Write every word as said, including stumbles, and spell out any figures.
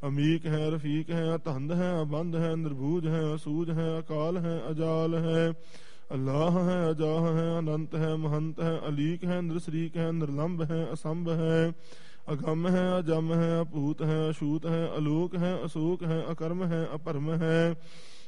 ਅਮੀਕ ਹੈ, ਰਫੀਕ ਹੈ, ਅਤਹੰਦ ਹੈ, ਅਬੰਧ ਹੈ, ਨਿਰਭੂਜ ਹੈ, ਅਸੂਝ ਹੈ, ਅਕਾਲ ਹੈ, ਅਜਾਲ ਹੈ, ਅੱਲਾਹ ਹੈ, ਅਜਾਹ ਹੈ, ਅਨੰਤ ਹੈ, ਮਹੰਤ ਹੈ, ਅਲੀਕ ਹੈ, ਨਿਰਸਰੀਕ ਹੈ, ਨਿਰਲੰਭ ਹੈ, ਅਸੰਭ ਹੈ, ਅਗੰਮ ਹੈ, ਅਜਮ ਹੈ, ਅਭੂਤ ਹੈ, ਅਛੂਤ ਹੈ, ਅਲੋਕ ਹੈ, ਅਸ਼ੋਕ ਹੈ, ਅਕਰਮ ਹੈ, ਅਭਰਮ ਹੈ,